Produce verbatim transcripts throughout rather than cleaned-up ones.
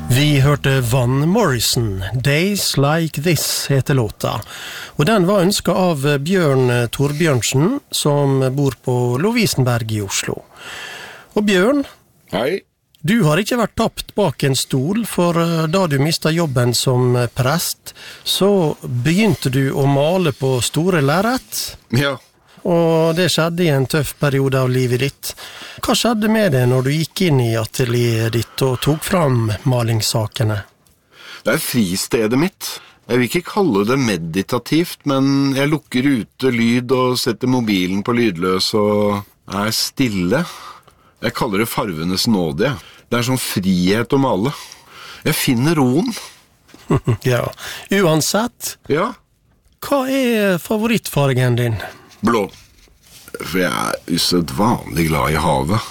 Vi hørte Van Morrison, Days Like This heter låta, og den var ønsket av Bjørn Torbjørnsen, som bor på Lovisenberg i Oslo. Og Bjørn, Hei. Du har ikke vært tapt bak en stol, for da du mistet jobben som prest, så begynte du å male på store lerret. Ja. Og det skjedde i en tøff periode av livet ditt. Hva skjedde med det når du gikk inn i atelieret ditt og tok fram malingssakene? Det er fristedet mitt. Jeg vil ikke kalle det meditativt, men jeg lukker ute lyd og setter mobilen på lydløs og er stille. Jeg kaller det farvenes nåde. Det er sånn frihet å male. Jeg finner roen. Ja, uansett. Ja. Hva er favorittfargen din? Blå. For jeg er usedvanlig glad i havet.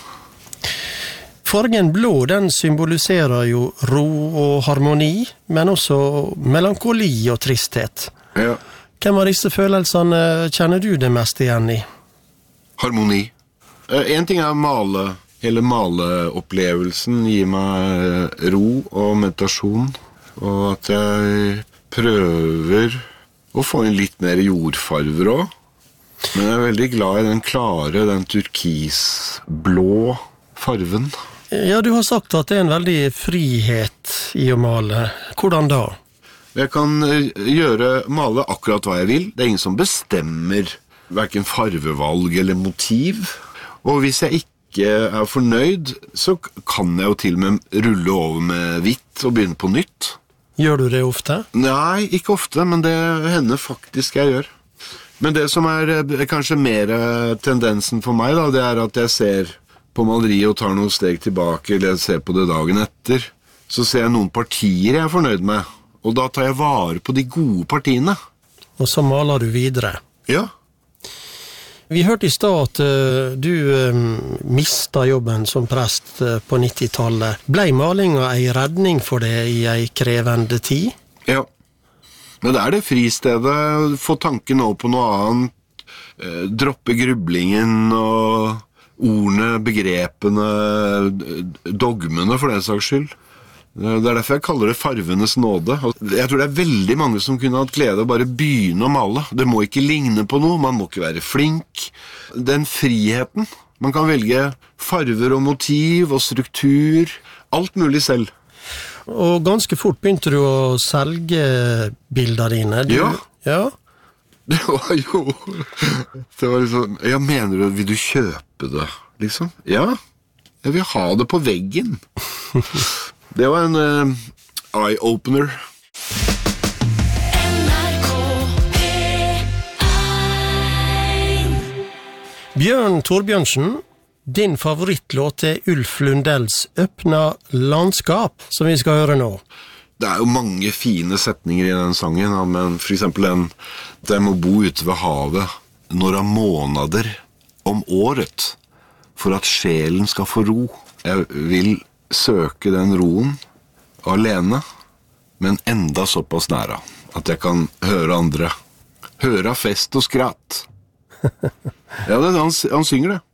Fargen blå, den symboliserer jo ro og harmoni, men også melankoli og tristhet. Ja. Hvem av disse følelsene kjenner du det mest igjen i? Harmoni. En ting er å male. Hele maleopplevelsen gir meg ro og meditasjon, og at jeg prøver å få inn litt mer jordfarver også. Men jeg er veldig glad i den klare, den turkisblå farven. Ja, du har sagt at det er en veldig frihet i å male. Hvordan da? Jeg kan gjøre, male akkurat hva jeg vil. Det er ingen som bestemmer hverken farvevalg eller motiv. Og hvis jeg ikke er fornøyd, så kan jeg jo til og med rulle over med hvitt og begynne på nytt. Gjør du det ofte? Nei, ikke ofte, men det hender faktisk jeg gjør. Men det som er kanskje mer tendensen for meg, da, det er at jeg ser på maleriet og tar noen steg tilbake, eller jeg ser på det dagen etter. Så ser jeg noen partier jeg er fornøyd med, og da tar jeg vare på de gode partiene. Og så maler du videre? Ja. Vi hørte i stad at uh, du uh, mistet jobben som prest uh, på nittitallet. Ble malinga ei redning for deg i ei krevende tid? Ja. Men det er det fristedet, få tanken over på noe annet, eh, droppe grublingen og ordene, begrepene, dogmene for den saks skyld. Det er derfor jeg kaller det farvenes nåde. Jeg tror det er veldig mange som kunne hatt glede av bare begynne å male. Det må ikke ligne på noe, man må ikke være flink. Den friheten, man kan velge farver og motiv og struktur, alt mulig selv. Og ganske fort begynte du å selge bilder dine. Du, ja. Ja. Det var jo... Det var liksom... Ja, mener du, vil du kjøpe det, liksom? Ja, jeg vil ha det på veggen. Det var en uh, eye-opener. Bjørn Torbjørnsen, din favorittlåt er Ulf Lundells Øppna landskap, som vi skal høre nå. Det er jo mange fine setninger i den sangen, men for eksempel den «Jeg må bo ute ved havet några måneder om året for at sjelen skal få ro. Jeg vil søke den roen alene, men enda såpass næra at jeg kan høre andre. Høre fest og skratt.» Ja, det, han, han synger det.